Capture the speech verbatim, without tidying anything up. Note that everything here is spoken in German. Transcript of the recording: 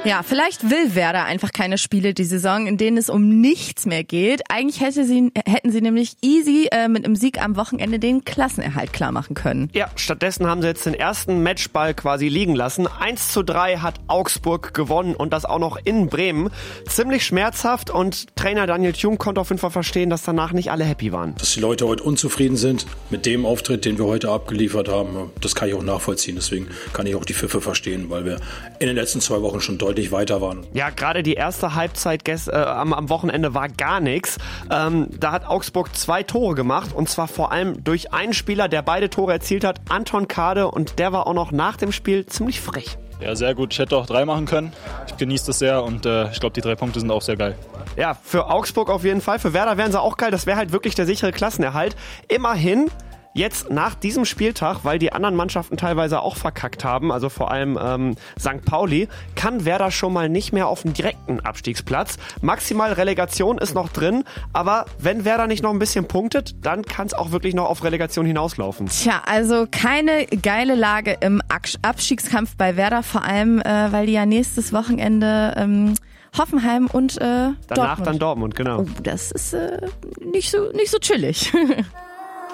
Ja, vielleicht will Werder einfach keine Spiele die Saison, in denen es um nichts mehr geht. Eigentlich hätte sie, hätten sie nämlich easy äh, mit einem Sieg am Wochenende den Klassenerhalt klar machen können. Ja, stattdessen haben sie jetzt den ersten Matchball quasi liegen lassen. eins zu drei hat Augsburg gewonnen und das auch noch in Bremen. Ziemlich schmerzhaft und Trainer Daniel Thune konnte auf jeden Fall verstehen, dass danach nicht alle happy waren. Dass die Leute heute unzufrieden sind mit dem Auftritt, den wir heute abgeliefert haben, das kann ich auch nachvollziehen. Deswegen kann ich auch die Pfiffe verstehen, weil wir in den letzten zwei Wochen schon deutlich weiter waren. Ja, gerade die erste Halbzeit gest- äh, am, am Wochenende war gar nichts. Ähm, da hat Augsburg zwei Tore gemacht und zwar vor allem durch einen Spieler, der beide Tore erzielt hat, Anton Kade, und der war auch noch nach dem Spiel ziemlich frech. Ja, sehr gut. Ich hätte auch drei machen können. Ich genieße das sehr und äh, ich glaube, die drei Punkte sind auch sehr geil. Ja, für Augsburg auf jeden Fall. Für Werder wären sie auch geil. Das wäre halt wirklich der sichere Klassenerhalt. Immerhin jetzt nach diesem Spieltag, weil die anderen Mannschaften teilweise auch verkackt haben, also vor allem ähm, Sankt Pauli, kann Werder schon mal nicht mehr auf den direkten Abstiegsplatz. Maximal Relegation ist noch drin, aber wenn Werder nicht noch ein bisschen punktet, dann kann es auch wirklich noch auf Relegation hinauslaufen. Tja, also keine geile Lage im Abstiegskampf bei Werder, vor allem, äh, weil die ja nächstes Wochenende ähm, Hoffenheim und äh, Danach Dortmund. dann Dortmund, genau. Oh, das ist äh, nicht so, nicht so chillig.